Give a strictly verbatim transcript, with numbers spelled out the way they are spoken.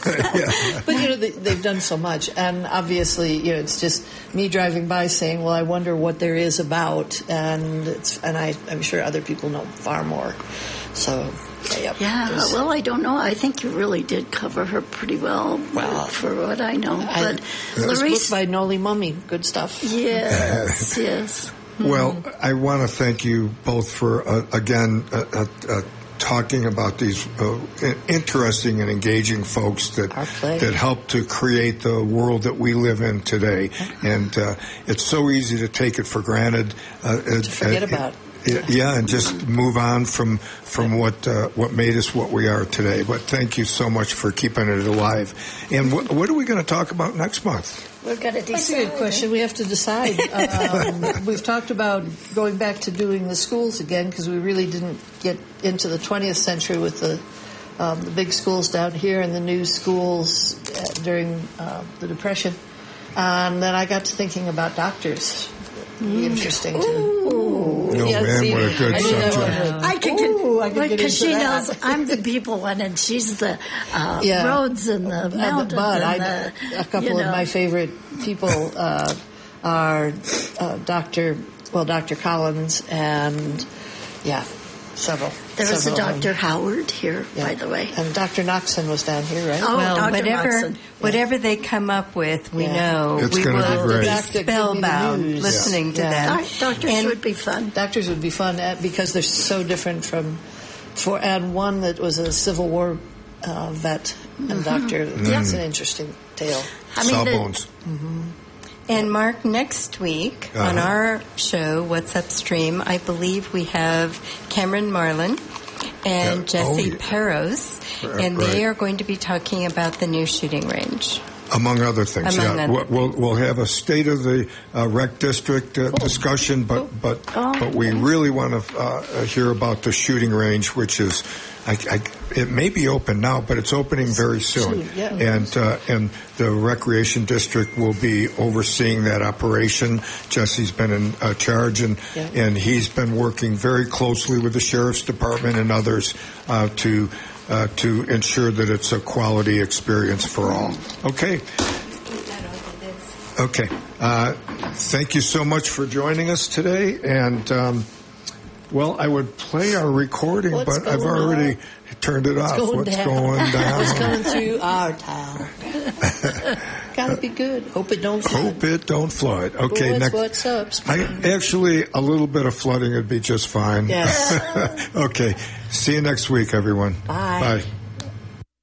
yeah. But, you know, they, they've done so much. And obviously, you know, it's just me driving by saying, well, I wonder what there is about. And it's, and I, I'm sure other people know far more. So, yeah. Yeah, well, I don't know. I think you really did cover her pretty well, well for what I know. But I, this book by Noli Mummy, good stuff. Yes, yes. Well, I want to thank you both for, uh, again, uh, uh, uh, talking about these uh, interesting and engaging folks that that help to create the world that we live in today. And uh, it's so easy to take it for granted. Uh, to forget uh, about it. Yeah, and just move on from from what uh, what made us what we are today. But thank you so much for keeping it alive. And wh- what are we going to talk about next month? We're going to decide. That's a good question. We have to decide. Um, we've talked about going back to doing the schools again because we really didn't get into the twentieth century with the, um, the big schools down here and the new schools uh, during uh, the Depression. And then I got to thinking about doctors. It'd be interesting to. Ooh. No, yeah, man, see, what a good I subject. I could get, Ooh, I could get because into she that. knows I'm the people one and she's the uh, Yeah. roads and the mountains. But and I, the, a couple you know. of my favorite people uh, are uh, Doctor well, Doctor Collins and yeah, several. There was several a Doctor Howard here, yeah. by the way. And Doctor Noxon was down here, right? Oh, well, Doctor whatever Noxon. whatever they come up with, we Yeah. know It's we gonna be will great. be Doctor, give me the spellbound news. listening to Yeah. them. Doc- Doctors And- would be fun. Doctors would be fun uh, because they're so different from. For and one that was a Civil War uh, vet and doctor. That's an interesting tale. I mean, the- Sawbones. And Mark, next week Uh-huh. on our show, What's Upstream, I believe we have Cameron Marlin and Yeah. Jesse Oh, yeah. Peros, Right, and right. they are going to be talking about the new shooting range. Among other things, Among yeah. other- We'll, we'll have a state of the uh, rec district uh, discussion, but but Oh, but we really want to uh, hear about the shooting range, which is, I, I, it may be open now, but it's opening very soon. Soon, yeah. And uh, and the recreation district will be overseeing that operation. Jesse's been in uh, charge, and Yeah. and he's been working very closely with the sheriff's department and others uh, to. Uh, to ensure that it's a quality experience for all. Okay. Okay. Uh, thank you so much for joining us today. And, um, well, I would play our recording, What's but I've going already on? turned it off. going What's down? going down? What's coming through our town? Gotta be good. Hope it don't flood. Hope it don't flood. Okay, What's, next. what's up? I, actually, a little bit of flooding would be just fine. Yes. Okay. See you next week, everyone. Bye. Bye.